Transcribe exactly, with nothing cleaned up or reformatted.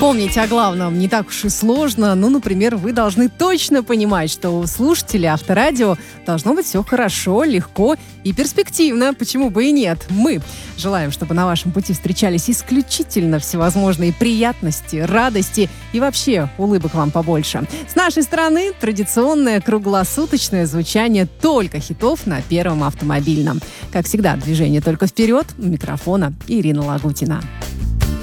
Помните о главном не так уж и сложно. Ну, например, вы должны точно понимать, что у слушателей Авторадио должно быть все хорошо, легко и перспективно. Почему бы и нет? Мы желаем, чтобы на вашем пути встречались исключительно всевозможные приятности, радости и вообще улыбок вам побольше. С нашей стороны традиционное круглосуточное звучание только хитов на Первом автомобильном. Как всегда, движение только вперед. У микрофона Ирина Лагутина.